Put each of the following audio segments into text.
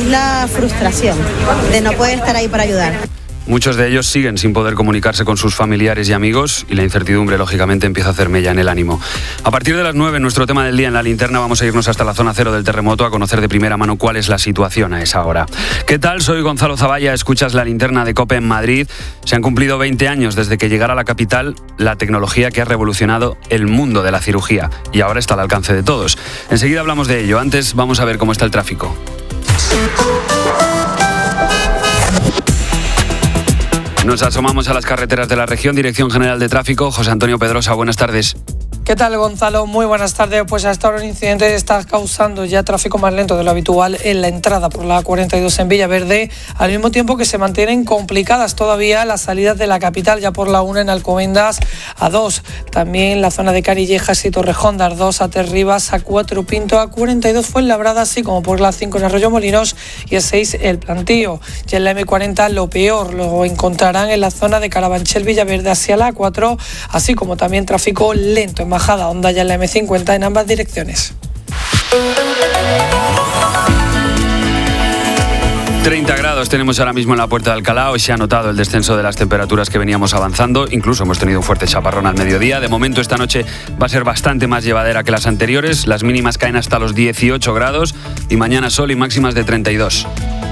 la frustración de no poder estar ahí para ayudar. Muchos de ellos siguen sin poder comunicarse con sus familiares y amigos y la incertidumbre, lógicamente, empieza a hacer mella en el ánimo. A partir de las 9, en nuestro tema del día en la linterna, vamos a irnos hasta la zona cero del terremoto a conocer de primera mano cuál es la situación a esa hora. ¿Qué tal? Soy Gonzalo Zavalla, escuchas la linterna de COPE en Madrid. Se han cumplido 20 años desde que llegara a la capital la tecnología que ha revolucionado el mundo de la cirugía y ahora está al alcance de todos. Enseguida hablamos de ello. Antes vamos a ver cómo está el tráfico. Nos asomamos a las carreteras de la región. Dirección General de Tráfico, José Antonio Pedrosa, buenas tardes. ¿Qué tal, Gonzalo? Muy buenas tardes. Pues hasta ahora el incidente está causando ya tráfico más lento de lo habitual en la entrada por la A42 en Villaverde, al mismo tiempo que se mantienen complicadas todavía las salidas de la capital, ya por la 1 en Alcobendas, A2, también la zona de Carillejas y Torrejón, de A2 a Terribas, A4 Pinto, A42 Fuenlabrada, así como por la 5 en Arroyomolinos y A6 El Plantío. Ya en la M40 lo peor lo encontrarán en la zona de Carabanchel, Villaverde hacia la A4, así como también tráfico lento en Bajada Onda ya en la M50 en ambas direcciones. 30 grados tenemos ahora mismo en la Puerta de Alcalá. Hoy se ha notado el descenso de las temperaturas que veníamos avanzando. Incluso hemos tenido un fuerte chaparrón al mediodía. De momento esta noche va a ser bastante más llevadera que las anteriores. Las mínimas caen hasta los 18 grados y mañana sol y máximas de 32.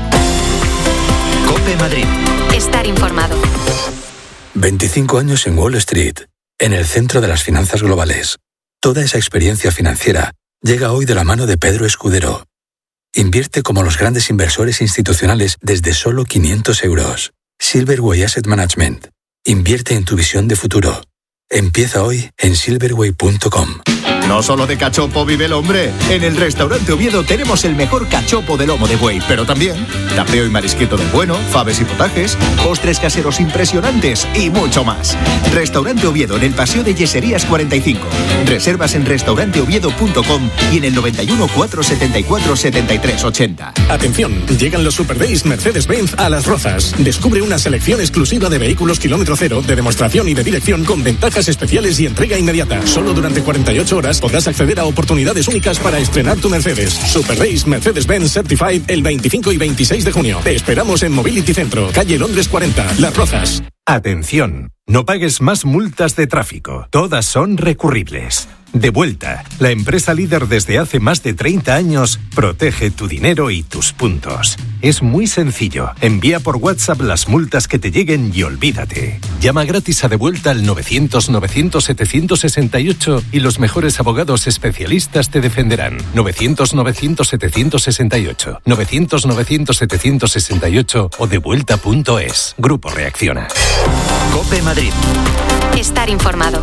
COPE Madrid. Estar informado. 25 años en Wall Street, en el centro de las finanzas globales. Toda esa experiencia financiera llega hoy de la mano de Pedro Escudero. Invierte como los grandes inversores institucionales desde solo 500 euros. Silverway Asset Management. Invierte en tu visión de futuro. Empieza hoy en silverway.com. No solo de cachopo vive el hombre. En el Restaurante Oviedo tenemos el mejor cachopo de lomo de buey, pero también tapeo y marisquito del bueno, faves y potajes, postres caseros impresionantes y mucho más. Restaurante Oviedo en el Paseo de Yeserías 45. Reservas en restauranteoviedo.com y en el 91 474 73 80. Atención, llegan los Super Days Mercedes-Benz a Las Rozas. Descubre una selección exclusiva de vehículos kilómetro cero, de demostración y de dirección con ventajas especiales y entrega inmediata. Solo durante 48 horas podrás acceder a oportunidades únicas para estrenar tu Mercedes. Super Days Mercedes-Benz Certified el 25 y 26 de junio. Te esperamos en Mobility Centro, calle Londres 40, Las Rozas. Atención, no pagues más multas de tráfico. Todas son recurribles. Devuelta, la empresa líder desde hace más de 30 años, protege tu dinero y tus puntos. Es muy sencillo. Envía por WhatsApp las multas que te lleguen y olvídate. Llama gratis a Devuelta al 900-900-768 y los mejores abogados especialistas te defenderán. 900-900-768. 900-900-768 o devuelta.es. Grupo Reacciona. COPE Madrid. Estar informado.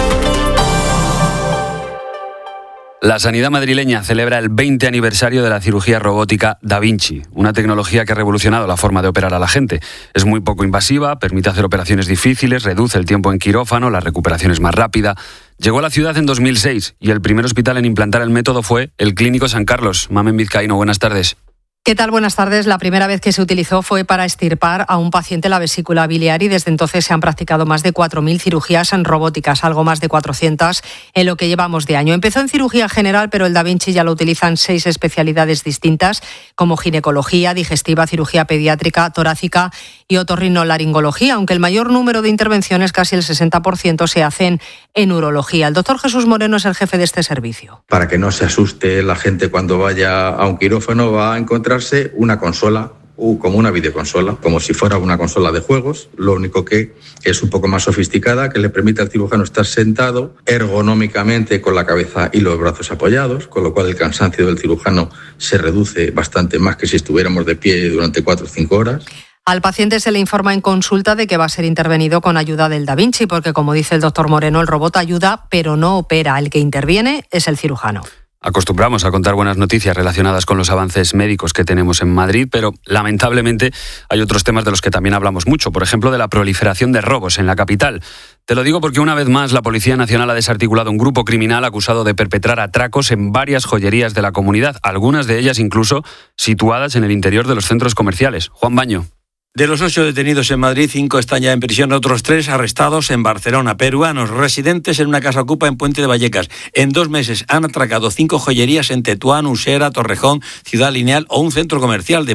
La sanidad madrileña celebra el 20 aniversario de la cirugía robótica Da Vinci, una tecnología que ha revolucionado la forma de operar a la gente. Es muy poco invasiva, permite hacer operaciones difíciles, reduce el tiempo en quirófano, la recuperación es más rápida. Llegó a la ciudad en 2006 y el primer hospital en implantar el método fue el Clínico San Carlos. Mamen Vizcaíno, buenas tardes. ¿Qué tal? Buenas tardes. La primera vez que se utilizó fue para extirpar a un paciente la vesícula biliar y desde entonces se han practicado más de 4.000 cirugías en robóticas, algo más de 400 en lo que llevamos de año. Empezó en cirugía general, pero el Da Vinci ya lo utilizan 6 especialidades distintas como ginecología, digestiva, cirugía pediátrica, torácica y otorrinolaringología, aunque el mayor número de intervenciones, casi el 60%, se hacen en urología. El doctor Jesús Moreno es el jefe de este servicio. Para que no se asuste la gente cuando vaya a un quirófano, va a encontrar una consola como una videoconsola, como si fuera una consola de juegos, lo único que es un poco más sofisticada, que le permite al cirujano estar sentado ergonómicamente con la cabeza y los brazos apoyados, con lo cual el cansancio del cirujano se reduce bastante más que si estuviéramos de pie durante 4 o 5 horas. Al paciente se le informa en consulta de que va a ser intervenido con ayuda del Da Vinci, porque como dice el doctor Moreno, el robot ayuda pero no opera. El que interviene es el cirujano. Acostumbramos a contar buenas noticias relacionadas con los avances médicos que tenemos en Madrid, pero lamentablemente hay otros temas de los que también hablamos mucho, por ejemplo, de la proliferación de robos en la capital. Te lo digo porque una vez más la Policía Nacional ha desarticulado un grupo criminal acusado de perpetrar atracos en varias joyerías de la comunidad, algunas de ellas incluso situadas en el interior de los centros comerciales. Juan Baño. De los 8 detenidos en Madrid, 5 están ya en prisión, otros 3 arrestados en Barcelona. Peruanos residentes en una casa ocupa en Puente de Vallecas. En 2 meses han atracado 5 joyerías en Tetuán, Usera, Torrejón, Ciudad Lineal o un centro comercial de